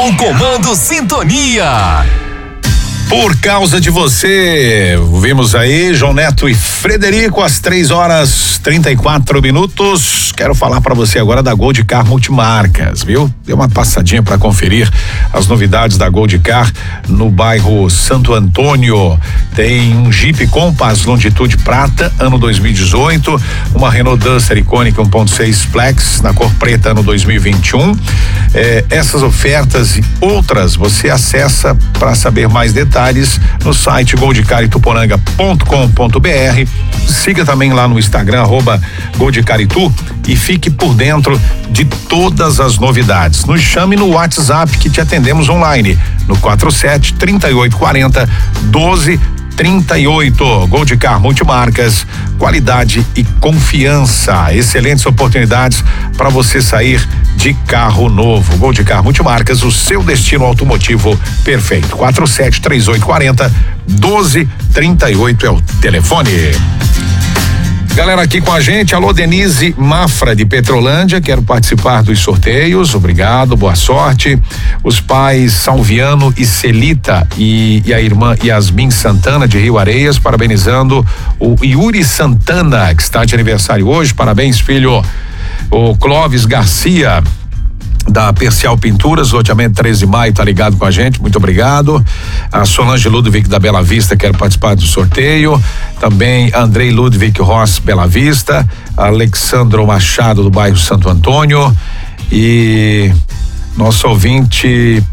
Com comando Sintonia. Por causa de você, vimos aí João Neto e Frederico às 3h34. Quero falar para você agora da Gold Car Multimarcas, viu? Dê uma passadinha para conferir as novidades da Gold Car no bairro Santo Antônio. Tem um Jeep Compass Longitude Prata, ano 2018, uma Renault Duster Iconic 1.6 Flex na cor preta, ano 2021. Essas ofertas e outras você acessa para saber mais detalhes no site goldcarituporanga.com.br. Siga também lá no Instagram @goldcaritu e fique por dentro de todas as novidades. Nos chame no WhatsApp que te atendemos online no 47-3840-1238. Gold Car Multimarcas, qualidade e confiança. Excelentes oportunidades para você sair de carro novo. Gold Car Multimarcas, o seu destino automotivo perfeito. 47-3840-1238 é o telefone. Galera aqui com a gente, alô Denise Mafra de Petrolândia, quero participar dos sorteios, obrigado, boa sorte. Os pais Salviano e Celita e a irmã Yasmin Santana de Rio Areias, parabenizando o Yuri Santana, que está de aniversário hoje, parabéns filho. O Clóvis Garcia da Percial Pinturas, loteamento 13 de maio, tá ligado com a gente, muito obrigado. A Solange Ludwig da Bela Vista, quero participar do sorteio. Também Andrei Ludwig Ross Bela Vista, Alexandro Machado do bairro Santo Antônio e nosso ouvinte